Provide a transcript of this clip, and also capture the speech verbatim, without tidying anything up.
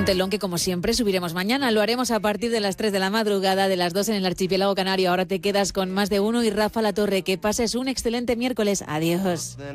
telón que, como siempre, subiremos mañana. Lo haremos a partir de las tres de la madrugada, de las dos en el archipiélago canario. Ahora te quedas con Más de Uno y Rafa La Torre. Que pases un excelente miércoles. Adiós.